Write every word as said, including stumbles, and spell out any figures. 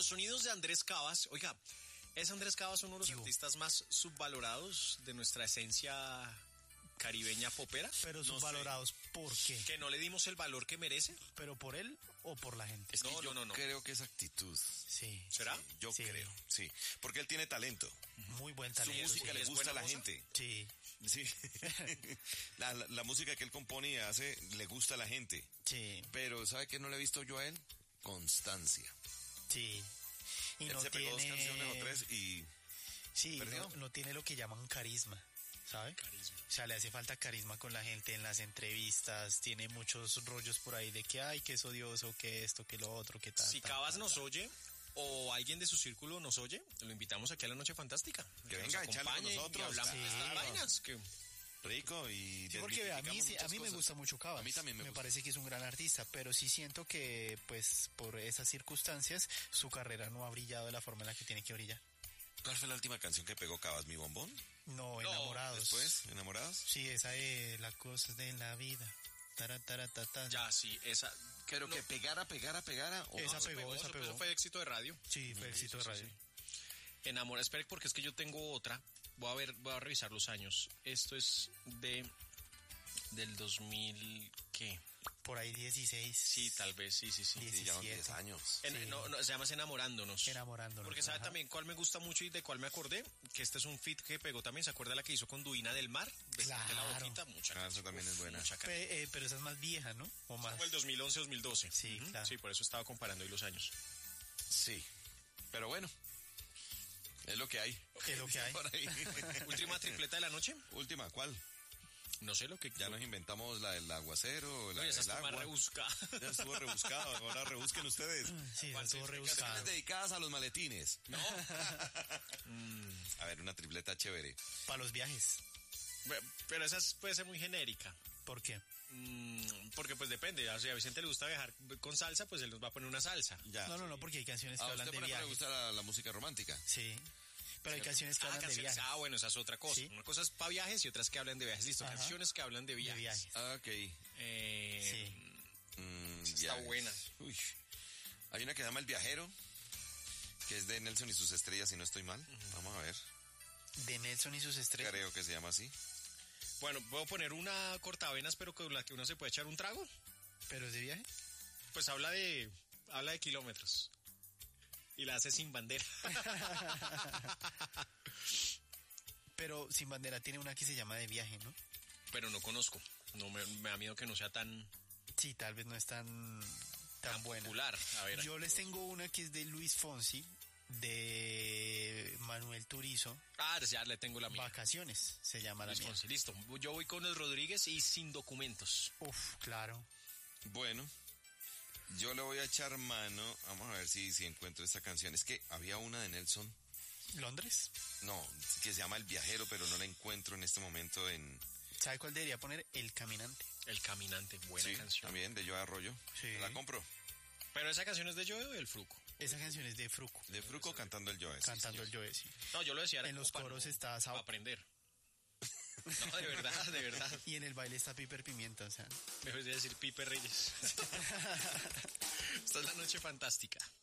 los sonidos de Andrés Cavas, oiga, es Andrés Cavas uno de los Chivo. artistas más subvalorados de nuestra esencia caribeña popera. Pero No subvalorados, sé, ¿por qué? que no le dimos el valor que merece. ¿Pero por él o por la gente? Es que No, yo no, no, no. creo que es actitud. Sí. ¿Será? Sí, yo Sí. creo, sí. Porque él tiene talento. Muy buen Su talento. música sí, le es gusta a la buena moza. gente. Sí, Sí. la, la, la música que él compone y hace le gusta a la gente. sí, Pero ¿sabe qué no le he visto yo a él? Constancia. sí. Y Él no se pegó tiene... dos canciones o tres y... Sí, ¿Perdió? no, no tiene lo que llaman carisma, ¿sabe? Carisma. O sea, le hace falta carisma con la gente en las entrevistas, tiene muchos rollos por ahí de que, ay, que es odioso, que esto, que lo otro, que tal. Si tal, Cavas tal, nos tal. oye o alguien de su círculo nos oye, lo invitamos aquí a la Noche Fantástica. Que nos venga a echarle con acompañe nosotros. y hablamos Sí. de estas vainas. Que... rico y... Sí, porque vea, a mí, desmitificamos sí- a muchas mí me cosas. gusta mucho Cavas. A mí también me gusta. parece que es un gran artista, pero sí siento que, pues, por esas circunstancias, su carrera no ha brillado de la forma en la que tiene que brillar. ¿Cuál fue la última canción que pegó Cavas? ¿Mi bombón? No, No, enamorados. ¿Después? ¿Enamorados? Sí, esa de las cosas de la vida. Tara, tara, ta, ta. Ya, sí, esa... Pero no, que pegara, pegara, pegara. ¿o Esa no? pegó, esa eso- pegó. eso fue éxito de radio. Sí, fue éxito de sí, radio. sí. Enamora, espere, porque es que yo tengo otra. Voy a ver, voy a revisar los años. Esto es de del dos mil, ¿qué? Por ahí dieciséis. Sí, tal vez, sí, sí, sí. Diez. Sí, ya van diez diecisiete. años. En- Sí. no, no, se llama Enamorándonos. Enamorándonos. Porque sabe Ajá. también cuál me gusta mucho y de cuál me acordé, que este es un feat que pegó también, ¿se acuerda la que hizo con Duina del Mar? Besarte la Claro. boquita, mucha Ah, esa canción, también es buena. mucha canción. Pe- eh, pero esa es más vieja, ¿no? O más. Como el dos mil once dos mil doce. Sí, Ujú. claro. Sí, por eso estaba comparando ahí los años. Sí. Pero bueno. Es lo que hay. Es lo que hay. Por ahí. Última tripleta de la noche. Última, ¿cuál? No sé lo que... Ya nos inventamos la del aguacero, la Oye, esa del está más agua. rebuscada. Ya estuvo rebuscado, ahora rebusquen ustedes. Sí, esa ¿Cuál estuvo se- rebuscada. Canciones dedicadas a los maletines. No. A ver, una tripleta chévere. Para los viajes. Bueno, pero esa es- puede ser muy genérica. ¿Por qué? Mm, porque pues depende. O sea, a Vicente le gusta viajar con salsa, pues él nos va a poner una salsa. Ya. No, no, no, porque hay canciones que A hablan usted, de por ejemplo, le viajes. gusta la, la música romántica. Sí. Pero hay canciones que Ah, hablan de canciones- viajes. ah, bueno, esa es otra cosa. Sí. Una cosa es para viajes y otras que hablan de viajes. Listo, Ajá. canciones que hablan de De viajes. viajes. Ah, ok. Eh, Sí. Mm, Está viajes. buena. Uy. Hay una que se llama El Viajero, que es de Nelson y sus estrellas, si no estoy mal. Vamos a ver. De Nelson y sus estrellas. Creo que se llama así. Bueno, puedo poner una cortavenas, pero con la que uno se puede echar un trago. ¿Pero es de viaje? Pues habla de habla de kilómetros. Y la hace sin bandera. Pero Sin Bandera tiene una que se llama De Viaje, ¿no? Pero no conozco. No me, me da miedo que no sea tan, Sí, tal vez no es tan, tan, tan buena. popular. A ver, Yo les tengo una que es de Luis Fonsi, de Manuel Turizo, Ah, ya le tengo la mía. Vacaciones, se llama la Luis mía. Fonsi, listo. Yo voy con el Rodríguez y Sin Documentos. Uf, claro. Bueno, yo le voy a echar mano. Vamos a ver si, si encuentro esta canción. Es que había una de Nelson. ¿Londres? No, que se llama El Viajero, pero no la encuentro en este momento en... ¿Sabe cuál debería poner? El Caminante. El Caminante, buena Sí, canción. también, de Yo Arroyo. Sí. La compro. Pero esa canción es de Joe o del Fruco. Esa canción es de Fruco, De Fruco cantando el Joe. sí, cantando señor. el Joe, sí. No, yo lo decía. era En como los para coros no- está Sao- para aprender. No, de verdad, de verdad. Y en el baile está Piper Pimienta, o sea. Mejor decir Pipe Reyes. Esta es la noche fantástica.